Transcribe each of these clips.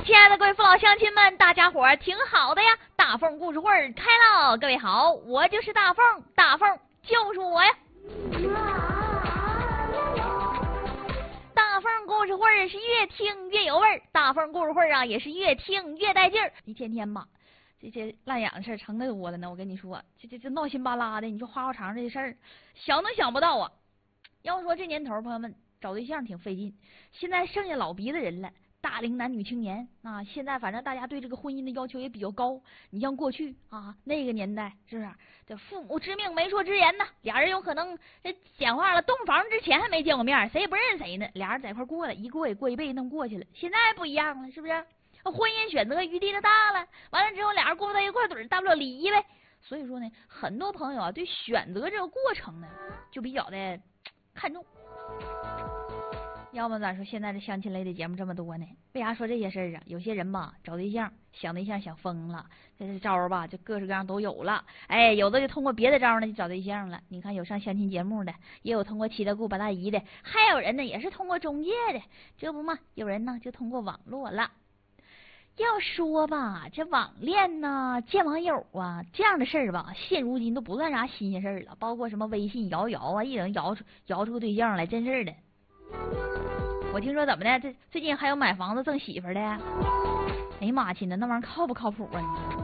亲爱的各位父老乡亲们，大家伙儿挺好的呀！大凤故事会开了，各位好，我就是大凤，大凤就是我呀！大凤故事会是越听越有味儿，大凤故事会啊也是越听越带劲儿。一天天吧，这烂眼的事成得多了呢。我跟你说，这闹心巴拉的，你说花花肠这事儿，想都想不到啊！要说这年头，朋友们找对象挺费劲，现在剩下老逼的人了。大龄男女青年啊，现在反正大家对这个婚姻的要求也比较高。你像过去啊那个年代，是不是这父母之命媒妁之言呢？俩人有可能这讲话了，洞房之前还没见过面，谁也不认识谁呢，俩人在一块过了，一过也过一辈子，那么过去了。现在不一样了，是不是？婚姻选择余地就大了，完了之后俩人过不到一块堆，大不了离呗。所以说呢，很多朋友啊对选择这个过程呢就比较的看重。要么咋说现在这相亲类的节目这么多呢？为啥说这些事儿啊？有些人吧找对象想对象想疯了，这招吧就各式各样都有了。哎，有的就通过别的招呢就找对象了。你看有上相亲节目的，也有通过七大姑八大姨的，还有人呢也是通过中介的，这不嘛？有人呢就通过网络了。要说吧，这网恋呢、见网友啊这样的事儿吧，现如今都不算啥新鲜事儿了。包括什么微信摇摇啊，一人摇出个对象来，真事儿的。我听说怎么的，这最近还有买房子赠媳妇的。哎呀妈，亲的，那玩意儿靠不靠谱啊？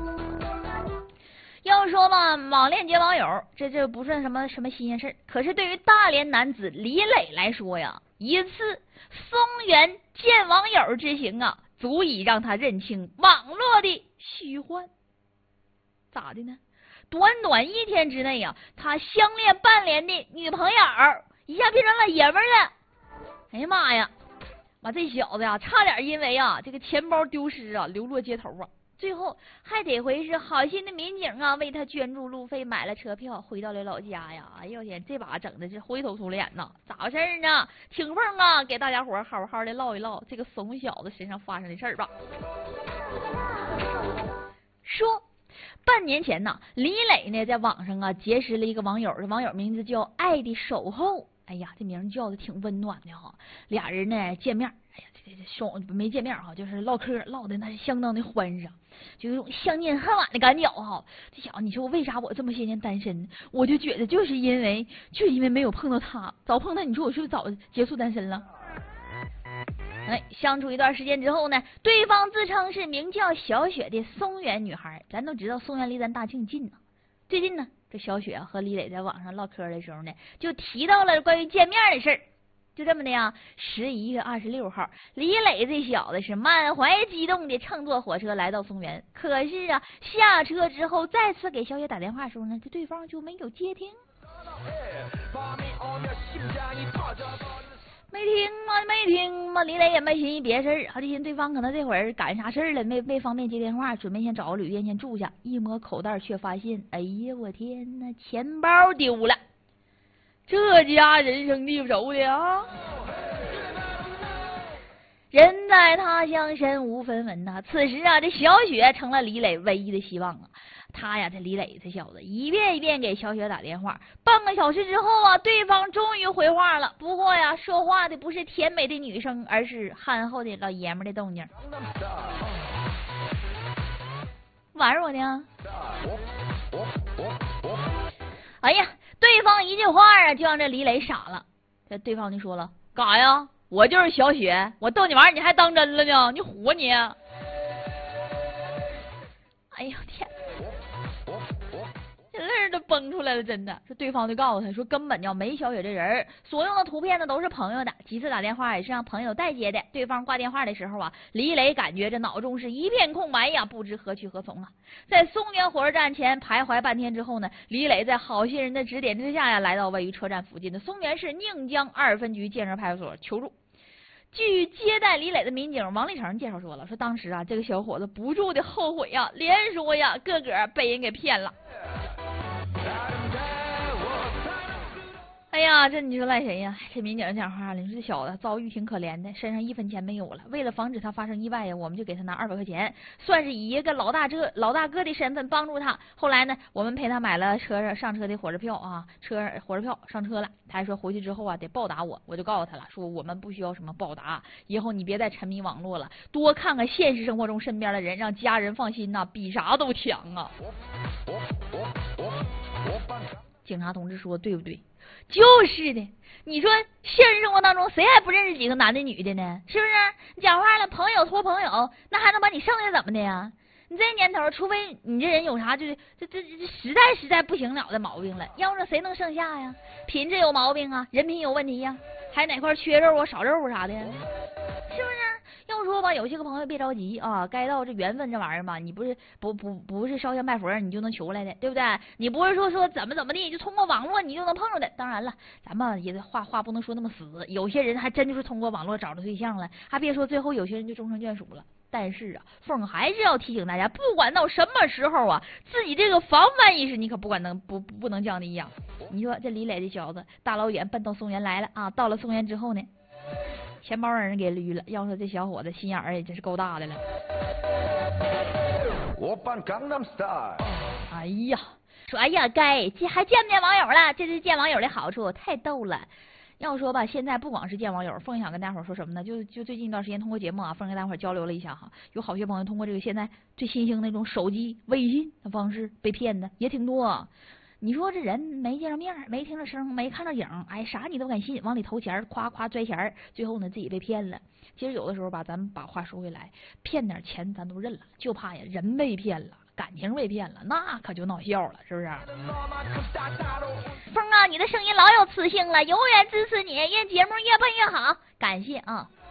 要说吧，网恋结网友，这不算什么新鲜事。可是对于大连男子李磊来说呀，一次松原见网友之行啊，足以让他认清网络的虚幻。咋的呢？短短一天之内呀，他相恋半年的女朋友一下变成了爷们儿了。哎呀妈呀！妈，这小子呀，差点因为啊这个钱包丢失啊，流落街头啊，最后还得回是好心的民警啊，为他捐助路费，买了车票，回到了老家呀。哎呦天，这把整的是灰头土脸呐！咋回事呢？听凤啊，给大家伙好好的唠一唠这个怂小子身上发生的事儿吧。说半年前呢，李磊呢在网上啊结识了一个网友，这网友名字叫爱的守候。哎呀，这名叫的挺温暖的哈。俩人呢见面，哎呀，这双没见面哈，就是唠嗑唠的那是相当的欢实，就有种相见恨晚的感觉哈。这小子，你说为啥我这么些年单身？我就觉得就是因为没有碰到他，早碰他，你说我是不是早结束单身了？哎，相处一段时间之后呢，对方自称是名叫小雪的松原女孩。咱都知道松原离咱大庆近呢。最近呢，这小雪和李磊在网上唠嗑的时候呢，就提到了关于见面的事儿。就这么的呀，11月26号，李磊这小子是满怀激动的乘坐火车来到松原。可是啊，下车之后再次给小雪打电话的时候呢，这对方就没有接听。没听嘛，李磊也没寻思别事儿，他就寻思对方可能这会儿赶啥事儿了，没方便接电话，准备先找个旅店先住下。一摸口袋，却发现，哎呀，我天哪，钱包丢了！这家人生地不熟的啊！人在他乡身无分文呐。此时啊，这小雪成了李磊唯一的希望啊。他呀，这李磊这小子一遍一遍给小雪打电话，半个小时之后啊，对方终于回话了。不过呀，说话的不是甜美的女生，而是憨厚的老爷们的动静。玩我呢？哎呀，对方一句话啊，就让这李磊傻了。这对方就说了：“干啥呀？我就是小雪，我逗你玩，你还当真了呢？你唬你！”哎呦天！这泪儿都崩出来了，真的。这对方就告诉他说，根本就没小雪这人，所用的图片呢都是朋友的，几次打电话也是让朋友代接的。对方挂电话的时候啊，李磊感觉这脑中是一片空白呀，不知何去何从啊。在松原火车站前徘徊半天之后呢，李磊在好心人的指点之下呀，来到位于车站附近的松原市宁江2分局建设派出所求助。据接待李磊的民警王立成介绍说了，说当时啊，这个小伙子不住的后悔呀，连说呀，个被人给骗了。 哎呀，这你说赖谁呀？这民警讲话了，你说这小子遭遇挺可怜的，身上1分钱没有了。为了防止他发生意外呀，我们就给他拿200块钱，算是以一个老大哥的身份帮助他。后来呢，我们陪他买了上车的火车票啊，火车票上车了。他还说回去之后啊得报答我，我就告诉他了，说我们不需要什么报答，以后你别再沉迷网络了，多看看现实生活中身边的人，让家人放心呐，比啥都强啊。警察同志说对不对？就是的，你说现实生活当中谁还不认识几个男的女的呢？是不是？讲话了，朋友托朋友，那还能把你剩下怎么的呀？你这年头，除非你这人有啥就是这实在不行了的毛病了，要不然谁能剩下呀？品质有毛病啊，人品有问题呀，还哪块缺肉啊、少肉啥的，是不是？要说吧，有些个朋友别着急啊，该到这缘分这玩意儿吧，你不是烧香拜佛你就能求来的，对不对？你不是说怎么地，就通过网络你就能碰着的。当然了，咱们也话不能说那么死，有些人还真就是通过网络找着对象了，还别说最后有些人就终成眷属了。但是啊，凤还是要提醒大家，不管到什么时候啊，自己这个防范意识你可不能降低呀。你说这李磊这小子大老远奔到松原来了啊，到了松原之后呢，钱包让人给捋了。要说这小伙子心眼儿也真是够大的了。我扮江南 style。哎呀，说哎呀，该这还见不见网友了？这是见网友的好处，太逗了。要说吧，现在不光是见网友，凤想跟大伙儿说什么呢？就最近一段时间通过节目啊，凤跟大伙儿交流了一下哈，有好些朋友通过这个现在最新兴那种手机微信的方式被骗的也挺多。你说这人没见着面，没听着声，没看着影，哎，啥你都敢信，往里投钱，夸夸拽钱，最后呢自己被骗了。其实有的时候吧，咱们把话说回来，骗点钱咱都认了，就怕呀人被骗了，感情被骗了，那可就闹笑了，是不是？风啊，你的声音老有磁性了，永远支持你，愿节目越办越好，感谢啊。